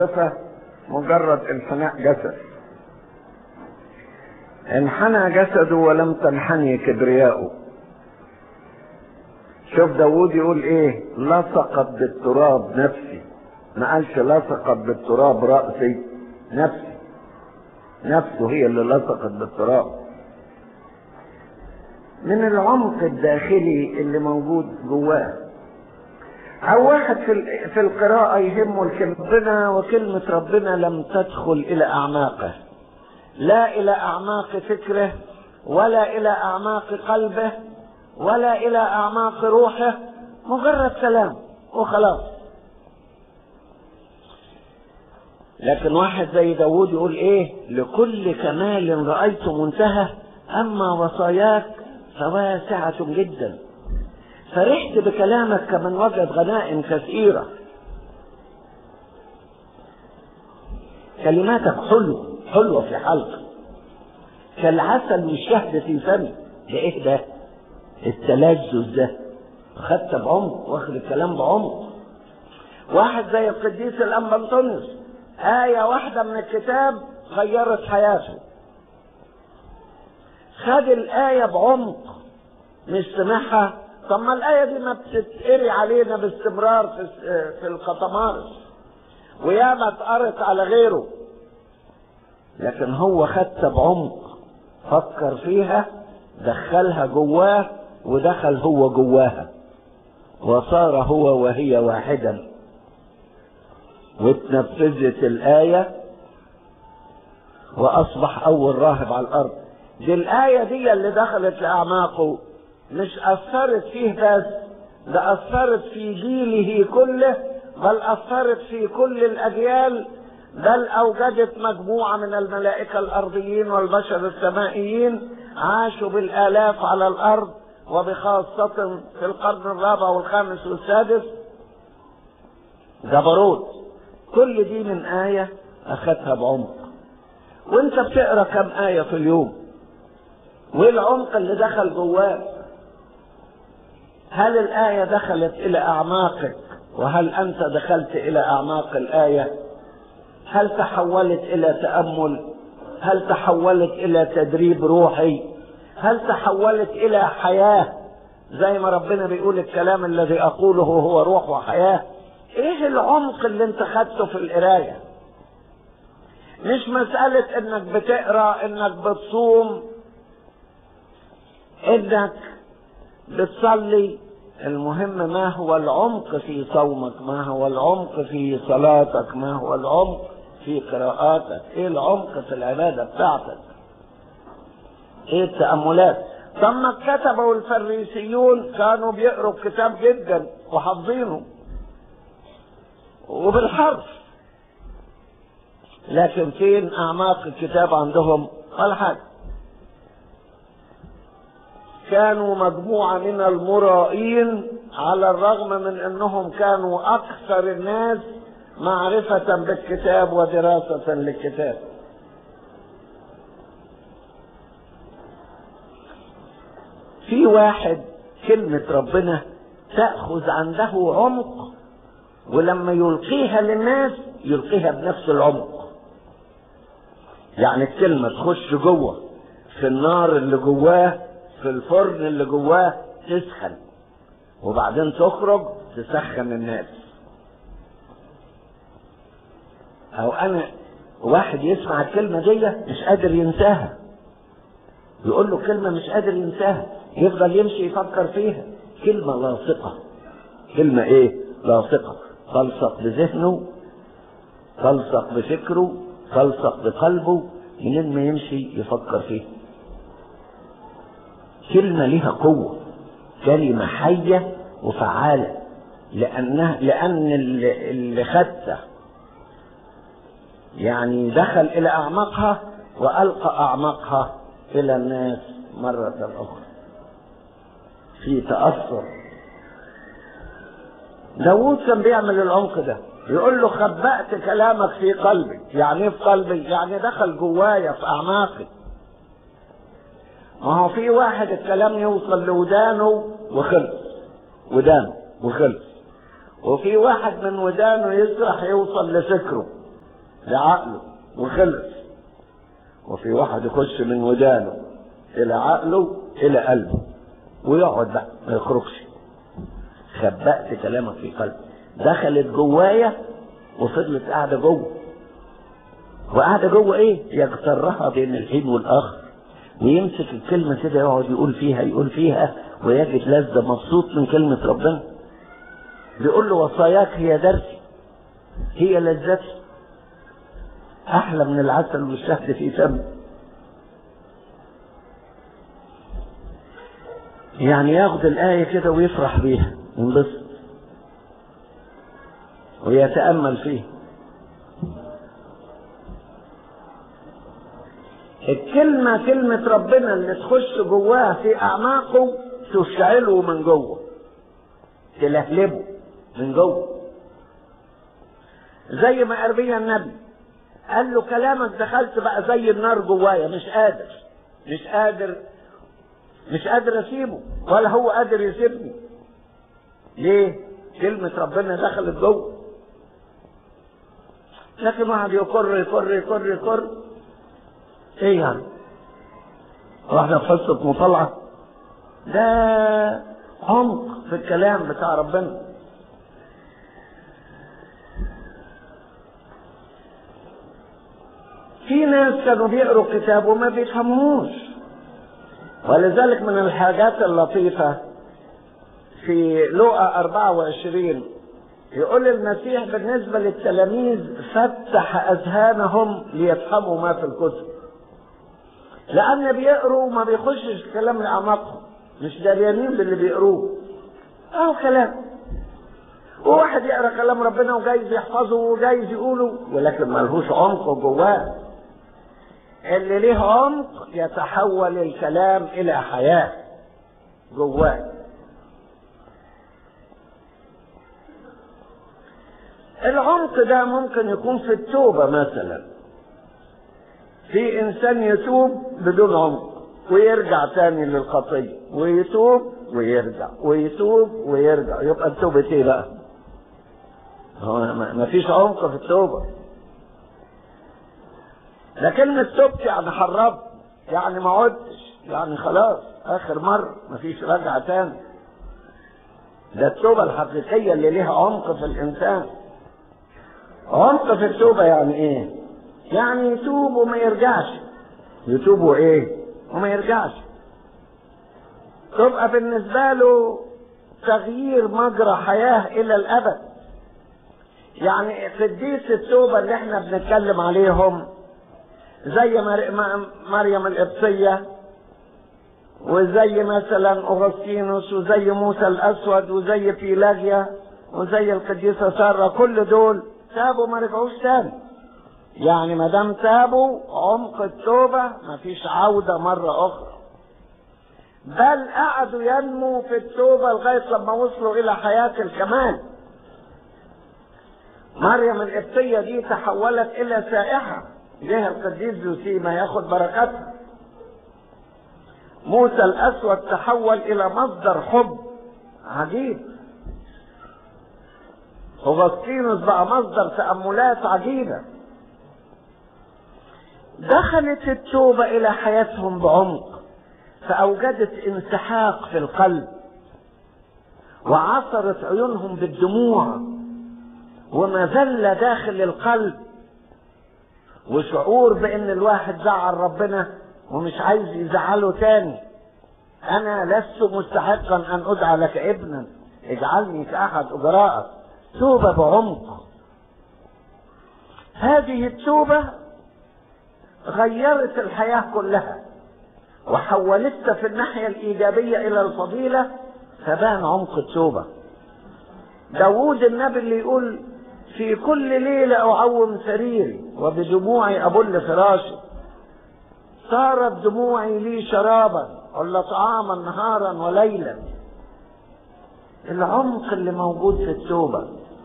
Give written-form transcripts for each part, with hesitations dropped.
مجرد انحناء جسد. انحنى جسده ولم تنحني كبرياءه. شوف داود يقول ايه؟ لصقت بالتراب نفسي، ما قالش لصقت بالتراب رأسي، نفسي، نفسه هي اللي لصقت بالتراب. من العمق الداخلي اللي موجود جواه. او واحد في القراءة يهمه ربنا، وكلمة ربنا لم تدخل الى اعماقه، لا الى اعماق فكره، ولا الى اعماق قلبه، ولا الى اعماق روحه، مجرد كلام وخلاص. لكن واحد زي داود يقول ايه؟ لكل كمال رأيت منتهى، اما وصاياك فواسعة جدا. فرحت بكلامك كمن وجد غنائم كثيرة. كلماتك حلوة في حلقك، كالعسل والشهد في فمي. ده ايه ده؟ التلذذ ده. خدت بعمق، واخد الكلام بعمق. واحد زي القديس الأنبا أنطونيوس، آية واحدة من الكتاب غيرت حياته. خد الآية بعمق، مش سمعها. طب ما الآية دي ما بتتقري علينا باستمرار في القطمارس، وياما اتقرت على غيره. لكن هو خدت بعمق، فكر فيها، دخلها جواه، ودخل هو جواها، وصار هو وهي واحدا، واتنفذت الآية، وأصبح أول راهب على الأرض. دي الآية دي اللي دخلت لأعماقه، مش أثرت فيه بس، ده أثرت في جيله كله، بل أثرت في كل الأجيال، بل أوجدت مجموعة من الملائكة الأرضيين والبشر السمائيين عاشوا بالآلاف على الأرض، وبخاصة في القرن الرابع والخامس والسادس. جبروت. كل دي من آية أخذتها بعمق. وانت بتقرأ كم آية في اليوم؟ والعمق اللي دخل جواك؟ هل الآية دخلت إلى أعماقك؟ وهل أنت دخلت إلى أعماق الآية؟ هل تحولت إلى تأمل؟ هل تحولت إلى تدريب روحي؟ هل تحولت إلى حياة زي ما ربنا بيقول الكلام الذي أقوله هو روح وحياة؟ إيه العمق اللي أنت خدته في القراية؟ مش مسألة إنك بتقرأ، إنك بتصوم، إنك بتصلي. المهم ما هو العمق في صومك، ما هو العمق في صلاتك، ما هو العمق في قراءاتك، ايه العمق في العبادة بتاعتك، ايه التأملات. ثم الكتبة والفريسيون كانوا بيقروا الكتاب جدا وحافظينه وبالحرف، لكن فين أعماق الكتاب عندهم؟ ولا حاجة. كانوا مجموعة من المرائين، على الرغم من أنهم كانوا أكثر الناس معرفة بالكتاب ودراسة للكتاب. في واحد كلمة ربنا تأخذ عنده عمق، ولما يلقيها للناس يلقيها بنفس العمق. يعني الكلمة تخش جوه في النار اللي جواه، في الفرن اللي جواه، تسخن، وبعدين تخرج تسخن الناس. او انا واحد يسمع الكلمة دي مش قادر ينساها، يقول له كلمة مش قادر ينساها، يفضل يمشي يفكر فيها. كلمة لاصقة. كلمة ايه؟ لاصقة. تلصق بذهنه، تلصق بفكره، تلصق بقلبه، منين ما يمشي يفكر فيها. كلمة لها قوة، كلمة حية وفعالة، لأن اللي خدته يعني دخل إلى أعماقها وألقى أعماقها إلى الناس مرة أخرى في تأثر. داود كان بيعمل العمق ده، يقول له خبأت كلامك في قلبي. يعني ايه في قلبي؟ يعني دخل جوايا في أعماقي. ما هو في واحد الكلام يوصل لودانه وخلص، ودانه وخلص، وفي واحد من ودانه يسرح يوصل لفكره. لعقله وخلص، وفي واحد يخش من ودانه الى عقله الى قلبه ويقعد بقى ما يخرجش. خبأت كلامك في قلبي، دخلت جوايا وفضلت قاعده جوه. وقاعده جوه ايه؟ يغترها بين الحين والاخر، ويمسك الكلمه كده يقعد يقول فيها ويجد لذة، مبسوط من كلمه ربنا. بيقول له وصاياك هي درسي، هي لذتي، احلى من العسل والشهد في فمي. يعني ياخد الآية كده ويفرح بيها، ينبسط ويتأمل فيها. الكلمة كلمة ربنا اللي تخش جواه في أعماقه تشعله من جوه، تلهلبه من جوه. زي ما أرميا النبي قال له كلامك دخلت بقى زي النار جوايا، مش قادر اسيبه، ولا هو قادر يسيبني. ليه؟ كلمة ربنا دخلت جوه. لكن واحد يقر ايه يعني؟ واحدة في حصة مطالعة؟ ده عمق في الكلام بتاع ربنا. في ناس كانوا بيقروا كتاب وما بيفهموش، ولذلك من الحاجات اللطيفة في لوقا 24 يقول المسيح بالنسبة للتلاميذ فتح أذهانهم ليفهموا ما في الكتب، لأن بيقروا ما بيخشش الكلام لأعماقهم، مش داريانين باللي بيقروه، كلام. وواحد يقرأ كلام ربنا وجايز يحفظه وجايز يقوله، ولكن ما لهوش عمق جواه. اللي ليه عمق يتحول الكلام إلى حياة جواه. العمق ده ممكن يكون في التوبة مثلا، في إنسان يتوب بدون عمق ويرجع تاني للخطية، ويتوب ويرجع ويتوب ويرجع، يبقى التوبة ايه بقى؟ هو ما فيش عمق في التوبة. لكن التوبة يعني حربت، يعني ما عدتش، يعني خلاص آخر مرة، ما فيش رجعة تاني. ده التوبة الحقيقية اللي ليها عمق في الإنسان. عمق في التوبة يعني ايه؟ يعني يتوب وما يرجعش. يتوب وايه؟ وما يرجعش. تبقى بالنسبة له تغيير مجرى حياة إلى الأبد. يعني قديس التوبة اللي احنا بنتكلم عليهم زي مريم القبطية، وزي مثلا أغسطينوس، وزي موسى الأسود، وزي بيلاجيا، وزي القديسة سارة، كل دول تابوا ما رجعوش تاني. يعني ما دام تابوا عمق التوبة ما فيش عودة مرة أخرى، بل قعدوا ينمو في التوبة لغاية لما وصلوا إلى حياة الكمال. مريم القبطية دي تحولت إلى سائحة، جه القديس يوسيما ياخد بركاتها. موسى الأسود تحول إلى مصدر حب عجيب. أغسطينوس بقى مصدر تأملات عجيبة. دخلت التوبة إلى حياتهم بعمق، فأوجدت انسحاق في القلب، وعصرت عيونهم بالدموع ومذلة داخل القلب، وشعور بأن الواحد زعل ربنا ومش عايز يزعله تاني. أنا لست مستحقا أن أدعى لك ابنا، اجعلني كأحد أجرائك. توبة بعمق. هذه التوبة غيرت الحياة كلها وحولتها في الناحية الإيجابية إلى الفضيلة، فبان عمق التوبة. داود النبي اللي يقول في كل ليلة أعوم سريري وبدموعي أبل فراشي، صارت دموعي لي شرابا ولا طعاما نهارا وليلا. العمق اللي موجود في التوبة.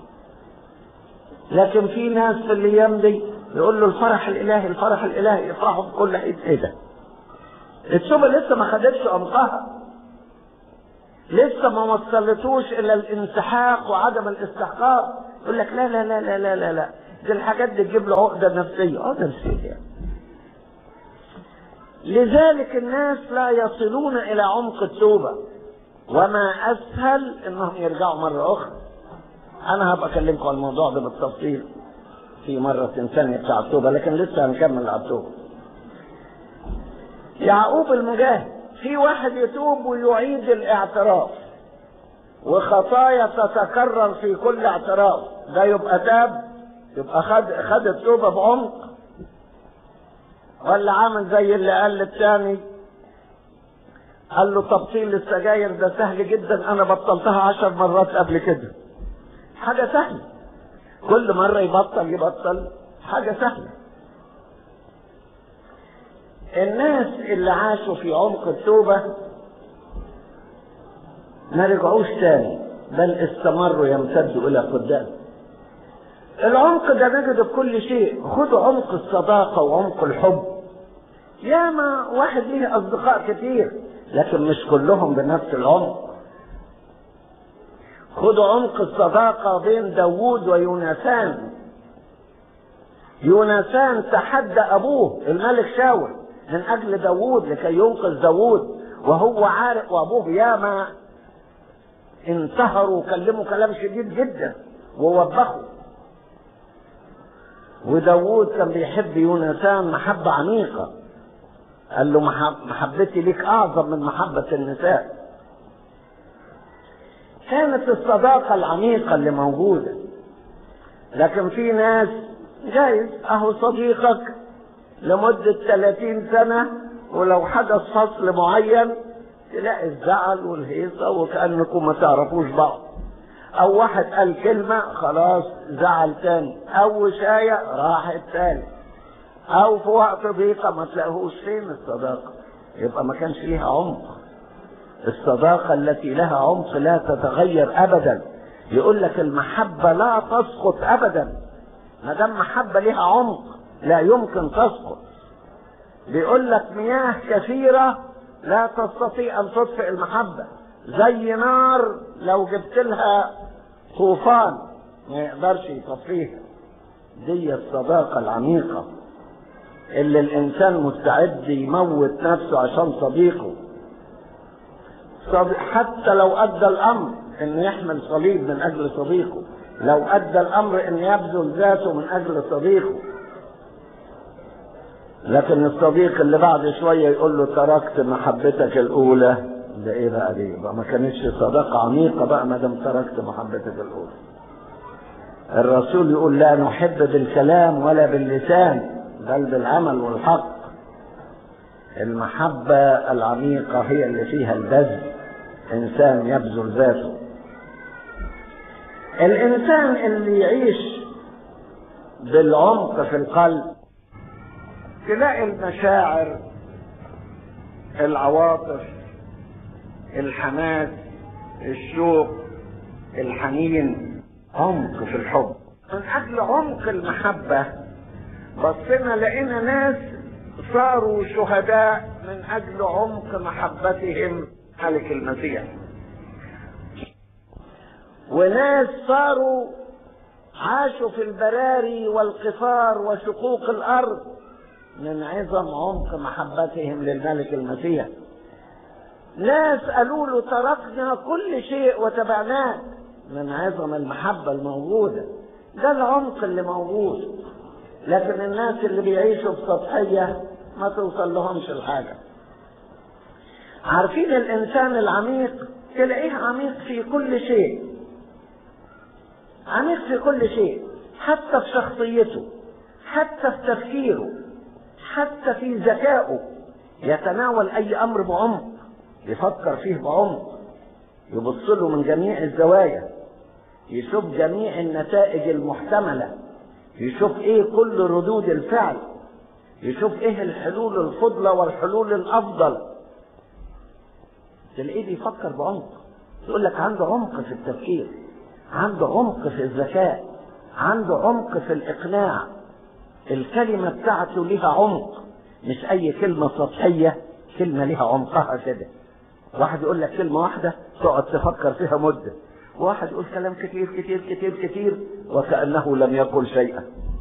لكن في ناس في الايام دي يقول له الفرح الالهي الفرح الالهي، يفرحوا بكل حين. ايه ده؟ التوبة لسه ما خدتش عمقها، لسه ما وصلتوش الى الانسحاق وعدم الاستحقاق. يقول لك لا لا لا لا لا لا لا، دي الحاجات دي تجيب له عقدة نفسية، عقدة نفسية يعني. لذلك الناس لا يصلون إلى عمق التوبة، وما أسهل إنهم يرجعوا مرة أخرى. أنا هبقى أكلمكم عن الموضوع ده بالتفصيل في مرة ثانية بتاع التوبة، لكن لسه هنكمل على التوبة. يعقوب المجاهد، في واحد يتوب ويعيد الاعتراف وخطايا تتكرر في كل اعتراف، ده يبقى تاب، يبقى خد التوبة بعمق، ولا عامل زي اللي قال للتاني، قال له تبطيل السجاير ده سهل جدا، انا بطلتها 10 مرات قبل كده. حاجة سهلة، كل مرة يبطل حاجة سهلة. الناس اللي عاشوا في عمق التوبة ما رجعوش تاني، بل استمروا يمتدوا الى قدام. العمق ده نجد بكل شيء. خدوا عمق الصداقة وعمق الحب. ياما واحد ليه اصدقاء كتير لكن مش كلهم بنفس العمق. خدوا عمق الصداقة بين داوود ويوناثان. يوناثان تحدى ابوه الملك شاول من اجل داوود لكي ينقذ داوود، وهو عارف، وابوه ياما انتهروا وكلموا كلام شديد جدا ووبخوا. وداوود كان بيحب يوناثان محبة عميقة، قال له محبتي ليك اعظم من محبة النساء. كانت الصداقة العميقة اللي موجودة. لكن في ناس جايز اهو صديقك لمدة 30 سنة، ولو حدث فصل معين تلاقي الزعل والهيصة وكأنكم ما تعرفوش بعض، او واحد قال كلمة خلاص زعل تاني، او وشاية راحت تاني، او في وقت ضيقة ما تلاقوش. فين الصداقة؟ يبقى ما كانش ليها عمق. الصداقة التي لها عمق لا تتغير ابدا. يقول لك المحبة لا تسقط ابدا، ما دام محبة لها عمق لا يمكن تسقط. بيقول لك مياه كثيرة لا تستطيع ان تطفئ المحبة، زي نار لو جبت لها طوفان ما يقدرش يطفيها. دي الصداقة العميقة اللي الانسان مستعد يموت نفسه عشان صديقه، حتى لو ادى الامر ان يحمل صليب من اجل صديقه، لو ادى الامر ان يبذل ذاته من اجل صديقه. لكن الصديق اللي بعد شوية يقول له تركت محبتك الاولى، ده ايه بقى؟ دي بقى ما كانتش صداقة عميقة بقى ما دام تركت محبتك الاولى. الرسول يقول لا نحب بالكلام ولا باللسان بل بالعمل والحق. المحبة العميقة هي اللي فيها البذل، انسان يبذل ذاته. الانسان اللي يعيش بالعمق في القلب تلاقي المشاعر، العواطف، الحماس، الشوق، الحنين، عمق في الحب. من اجل عمق المحبة بصينا لقينا ناس صاروا شهداء من اجل عمق محبتهم ملك المسيح، وناس صاروا عاشوا في البراري والقفار وشقوق الارض من عظم عمق محبتهم للملك المسيح. ناس قالوا له تركنا كل شيء وتبعناك من عظم المحبة الموجودة. ده العمق اللي موجود. لكن الناس اللي بيعيشوا بسطحية ما توصل لهمش الحاجة. عارفين الانسان العميق تلاقيه عميق في كل شيء، عميق في كل شيء، حتى في شخصيته، حتى في تفكيره، حتى في ذكائه. يتناول اي امر بعمق، يفكر فيه بعمق، يبص له من جميع الزوايا، يشوف جميع النتائج المحتملة، يشوف ايه كل ردود الفعل، يشوف ايه الحلول الفضلى والحلول الافضل. تلاقيه بيفكر بعمق. يقول لك عنده عمق في التفكير، عنده عمق في الذكاء، عنده عمق في الاقناع. الكلمة بتاعته لها عمق، مش اي كلمة سطحية، كلمة لها عمقها كده. واحد يقول لك كلمة واحدة تقعد تفكر فيها مدة، واحد يقول كلام كتير كتير كتير كتير وكأنه لم يقل شيئا.